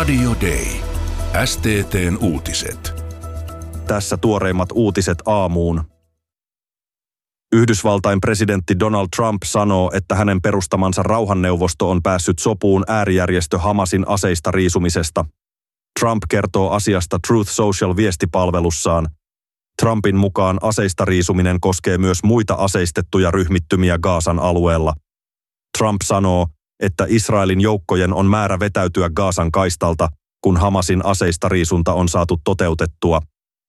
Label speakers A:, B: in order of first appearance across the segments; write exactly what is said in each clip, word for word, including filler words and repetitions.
A: Radio Day. S T T:n uutiset.
B: Tässä tuoreimmat uutiset aamuun. Yhdysvaltain presidentti Donald Trump sanoo, että hänen perustamansa rauhanneuvosto on päässyt sopuun äärijärjestö Hamasin aseista riisumisesta. Trump kertoo asiasta Truth Social-viestipalvelussaan. Trumpin mukaan aseista riisuminen koskee myös muita aseistettuja ryhmittymiä Gazan alueella. Trump sanoo, että Israelin joukkojen on määrä vetäytyä Gazan kaistalta, kun Hamasin aseista riisunta on saatu toteutettua.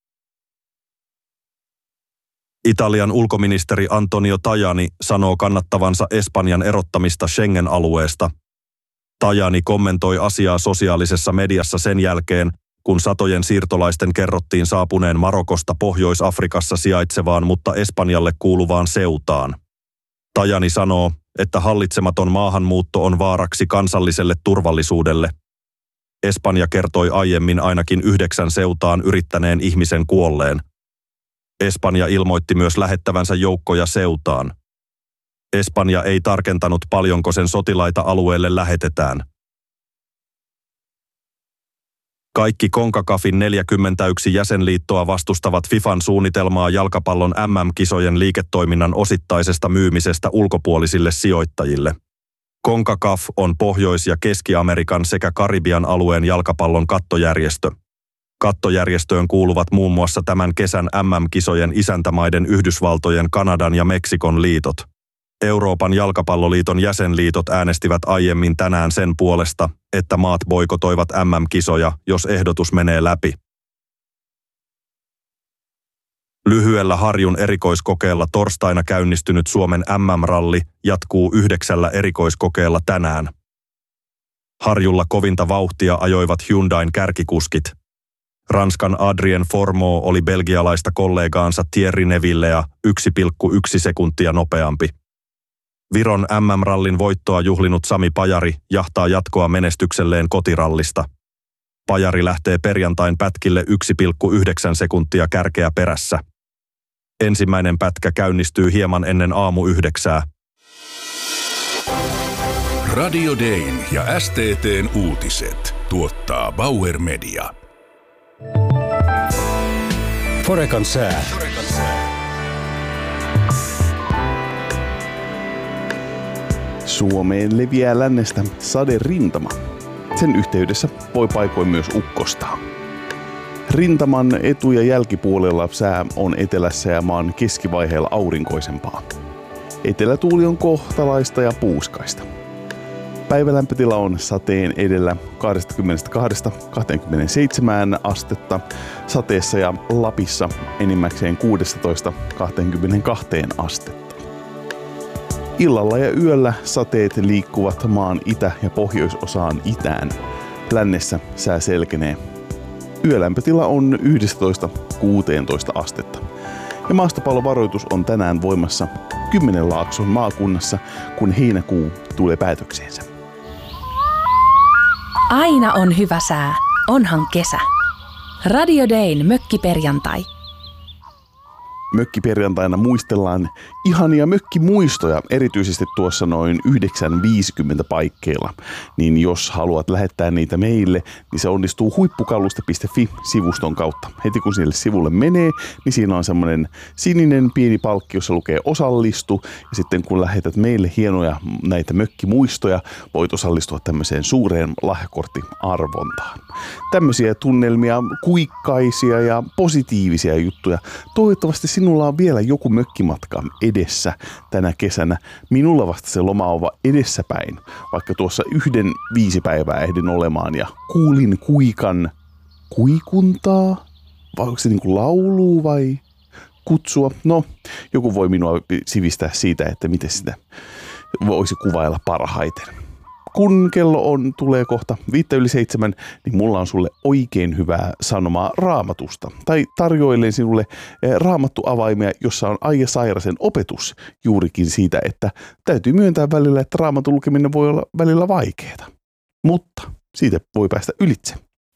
B: Italian ulkoministeri Antonio Tajani sanoo kannattavansa Espanjan erottamista Schengen-alueesta. Tajani kommentoi asiaa sosiaalisessa mediassa sen jälkeen, kun satojen siirtolaisten kerrottiin saapuneen Marokosta Pohjois-Afrikassa sijaitsevaan, mutta Espanjalle kuuluvaan Ceutaan. Tajani sanoo, että hallitsematon maahanmuutto on vaaraksi kansalliselle turvallisuudelle. Espanja kertoi aiemmin ainakin yhdeksän Ceutaan yrittäneen ihmisen kuolleen. Espanja ilmoitti myös lähettävänsä joukkoja Ceutaan. Espanja ei tarkentanut, paljonko sen sotilaita alueelle lähetetään. Kaikki CONCACAFin neljäkymmentäyksi jäsenliittoa vastustavat FIFAn suunnitelmaa jalkapallon M M-kisojen liiketoiminnan osittaisesta myymisestä ulkopuolisille sijoittajille. CONCACAF on Pohjois- ja Keski-Amerikan sekä Karibian alueen jalkapallon kattojärjestö. Kattojärjestöön kuuluvat muun muassa tämän kesän M M-kisojen isäntämaiden Yhdysvaltojen, Kanadan ja Meksikon liitot. Euroopan jalkapalloliiton jäsenliitot äänestivät aiemmin tänään sen puolesta, että maat boikotoivat M M-kisoja, jos ehdotus menee läpi. Lyhyellä Harjun erikoiskokeella torstaina käynnistynyt Suomen M M-ralli jatkuu yhdeksällä erikoiskokeella tänään. Harjulla kovinta vauhtia ajoivat Hyundain kärkikuskit. Ranskan Adrien Fourmaux oli belgialaista kollegaansa Thierry Nevillea yksi pilkku yksi sekuntia nopeampi. Viron M M-rallin voittoa juhlinut Sami Pajari jahtaa jatkoa menestykselleen kotirallista. Pajari lähtee perjantain pätkille yksi pilkku yhdeksän sekuntia kärkeä perässä. Ensimmäinen pätkä käynnistyy hieman ennen aamu yhdeksää.
A: Radio Dayn ja S T T:n uutiset tuottaa Bauer Media.
C: Forecan sää.
D: Suomeen leviää lännestä saderintama. Sen yhteydessä voi paikoin myös ukkostaa. Rintaman etu- ja jälkipuolella sää on etelässä ja maan keskivaiheella aurinkoisempaa. Etelätuuli on kohtalaista ja puuskaista. Päivälämpötila on sateen edellä kaksikymmentäkaksi kaksikymmentäseitsemän astetta, sateessa ja Lapissa enimmäkseen kuusitoista kaksikymmentäkaksi astetta. Illalla ja yöllä sateet liikkuvat maan itä- ja pohjoisosaan itään. Lännessä sää selkenee. Yölämpötila on yksitoista kuusitoista astetta. Ja maastopallovaroitus on tänään voimassa Kymenlaakson maakunnassa, kun heinäkuu tulee päätökseensä.
E: Aina on hyvä sää, onhan kesä. Radio Dayn mökkiperjantai.
D: Mökkiperjantaina muistellaan ihania mökkimuistoja, erityisesti tuossa noin yhdeksän viisikymmentä paikkeilla. Niin jos haluat lähettää niitä meille, niin se onnistuu huippukalusta piste fi-sivuston kautta. Heti kun sille sivulle menee, niin siinä on semmoinen sininen pieni palkki, jossa lukee osallistu. Ja sitten kun lähetät meille hienoja näitä mökkimuistoja, voit osallistua tämmöiseen suureen lahjakorttiarvontaan. Tämmöisiä tunnelmia, kuikkaisia ja positiivisia juttuja. Toivottavasti sinulla on vielä joku mökkimatka edessä tänä kesänä. Minulla vasta se loma on edessäpäin, vaikka tuossa yhden viisi päivää ehdin olemaan ja kuulin kuikan kuikuntaa. Vai onko se niin kuin laulua vai kutsua? No, joku voi minua sivistää siitä, että miten sitä voisi kuvailla parhaiten. Kun kello on, tulee kohta viittä yli seitsemän, niin mulla on sulle oikein hyvää sanomaa Raamatusta. Tai tarjoilen sinulle raamattuavaimia, jossa on Aija Sairasen opetus juurikin siitä, että täytyy myöntää välillä, että raamatun lukeminen voi olla välillä vaikeaa. Mutta siitä voi päästä ylitse.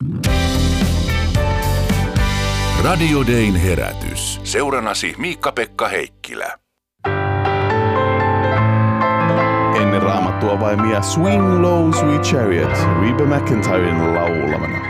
A: Radio Dayn herätys. Seuranasi Miikka-Pekka Heikkilä.
D: Ennen Raamattua lauluavaimia Swing Low Sweet Chariot Reba McEntiren laulamana.